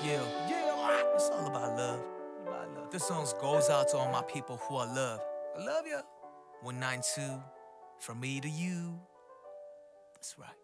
Yeah, it's all about love. This song goes out to all my people who I love. I love ya. 192, from me to you. That's right.